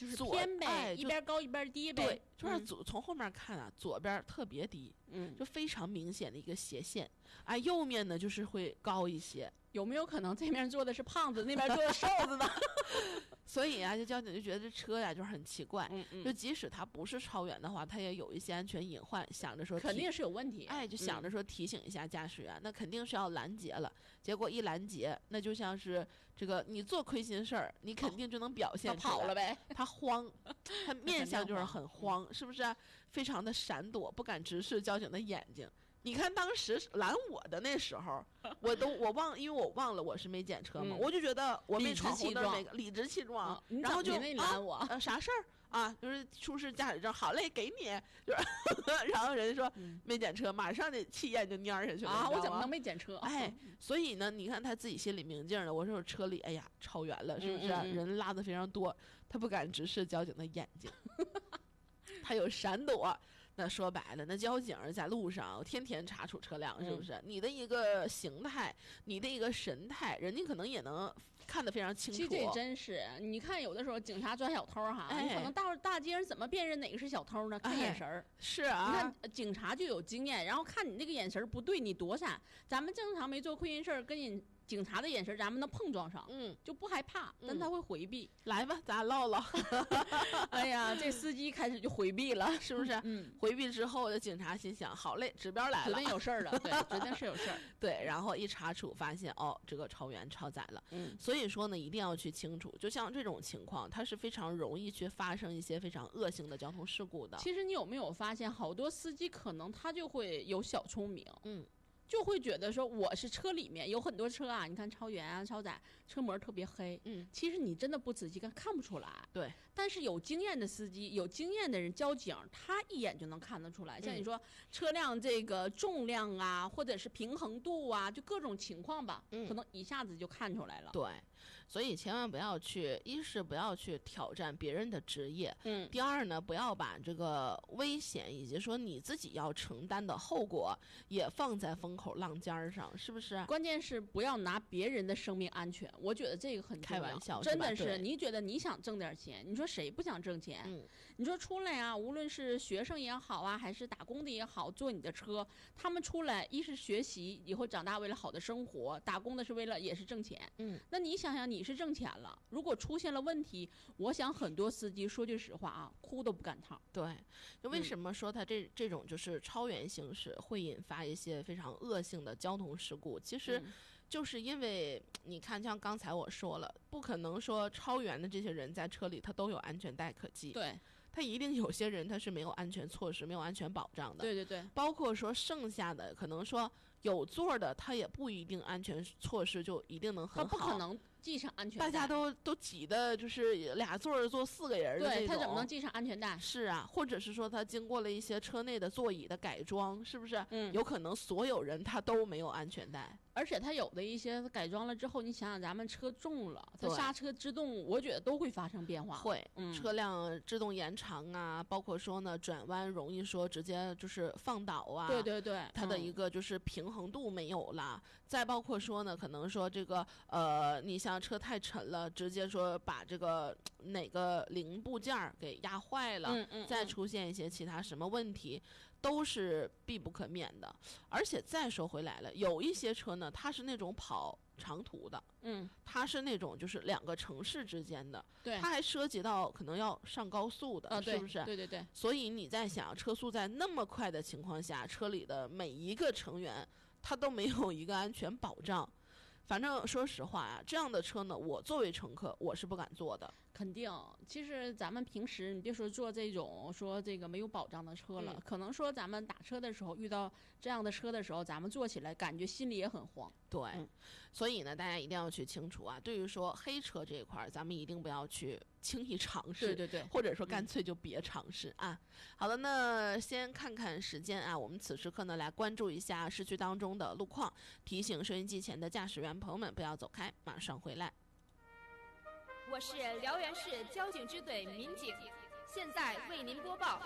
就是偏呗，一边高一边低呗。 对，就是从后面看啊，左边特别低，就非常明显的一个斜线，哎，右面呢就是会高一些。 有没有可能这面坐的是胖子，那边坐的瘦子呢？ 所以啊，这交警就觉得这车呀就是很奇怪，就即使它不是超员的话，它也有一些安全隐患，想着说肯定是有问题， 哎，就想着说提醒一下驾驶员，那肯定是要拦截了。结果一拦截，那就像是这个你做亏心事儿，你肯定就能表现出来， 他跑了呗， 他慌，他面相就是很慌，是不是啊？非常的闪躲，不敢直视交警的眼睛。你看当时拦我的那时候，因为我忘了我是没检车嘛，我就觉得我没闯红灯，那个理直气壮，然后就拦我啥事儿啊？就是出示驾驶证，好嘞，给你，就是然后人家说没检车，马上那气焰就蔫下去了啊！我怎么能没检车？ 哎，所以呢，你看他自己心里明镜了。我说车里，哎呀，超员了，是不是？人拉的非常多，他不敢直视交警的眼睛。他有闪躲，那说白了，那交警在路上天天查处车辆，是不是？你的一个形态，你的一个神态，人家可能也能看得非常清楚。 其实这真是，你看有的时候警察抓小偷哈，你可能到大街上怎么辨认哪个是小偷呢？看眼神儿。 是啊， 你看警察就有经验，然后看你这个眼神不对，你躲闪。咱们正常没做亏心事儿，跟你警察的眼神咱们能碰撞上，就不害怕，但他会回避。 来吧，咱唠唠。 哎呀，这司机开始就回避了， 是不是？回避之后，这警察心想：好嘞，指标来了， 指定有事儿了，对，指定是有事儿。 对，然后一查处发现，哦，这个超员超载了。所以说呢，一定要去清楚。就像这种情况，它是非常容易去发生一些非常恶性的交通事故的。 其实你有没有发现，好多司机可能他就会有小聪明，就会觉得说我是车里面有很多车啊，你看超员啊、超载，车膜特别黑，其实你真的不仔细看不出来。 对， 但是有经验的司机、有经验的人，交警他一眼就能看得出来。像你说车辆这个重量啊，或者是平衡度啊，就各种情况吧，可能一下子就看出来了。 对，所以千万不要去，一是不要去挑战别人的职业，第二呢，不要把这个危险以及说你自己要承担的后果也放在风口浪尖上，是不是？ 关键是不要拿别人的生命安全，我觉得这个很重要。 开玩笑， 真的是，你觉得你想挣点钱，你说谁不想挣钱？你说出来啊，无论是学生也好啊，还是打工的也好，坐你的车，他们出来一是学习，以后长大为了好的生活，打工的是为了也是挣钱。那你想想，你是挣钱了，如果出现了问题，我想很多司机说句实话啊，哭都不赶趟。 对，就为什么说他这种就是超员行驶会引发一些非常恶性的交通事故？其实就是因为你看，像刚才我说了，不可能说超员的这些人在车里他都有安全带可系， 对， 他一定有些人他是没有安全措施、没有安全保障的。 对对对， 包括说剩下的可能说有座的，他也不一定安全措施就一定能很好， 他不可能系上安全带， 大家都挤的就是俩座坐4个人的那种， 对，他怎么能系上安全带？ 是啊，或者是说他经过了一些车内的座椅的改装，是不是？有可能所有人他都没有安全带。 而且它有的一些改装了之后，你想想咱们车重了，它刹车制动，我觉得都会发生变化。 会，车辆制动延长啊，包括说呢转弯容易说直接就是放倒啊。 对对对， 它的一个就是平衡度没有了。再包括说呢，可能说这个你像车太沉了，直接说把这个哪个零部件给压坏了，再出现一些其他什么问题，都是必不可免的。而且再说回来了，有一些车呢，它是那种跑长途的，它是那种就是2个城市之间的， 对， 它还涉及到可能要上高速的，是不是？ 对对对。 所以你在想，车速在那么快的情况下，车里的每一个成员他都没有一个安全保障。反正说实话啊，这样的车呢，我作为乘客我是不敢坐的。 肯定，其实咱们平时你别说坐这种说这个没有保障的车了，可能说咱们打车的时候遇到这样的车的时候，咱们坐起来感觉心里也很慌。 对，所以呢，大家一定要去清楚啊。对于说黑车这一块，咱们一定不要去轻易尝试， 对对对， 或者说干脆就别尝试啊。好的，那先看看时间啊，我们此时刻呢来关注一下市区当中的路况，提醒收音机前的驾驶员朋友们不要走开，马上回来。 我是辽源市交警支队民警，现在为您播报。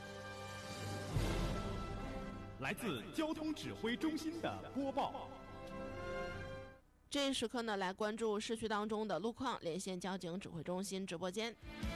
来自交通指挥中心的播报。 这一时刻呢，来关注市区当中的路况，连线交警指挥中心直播间。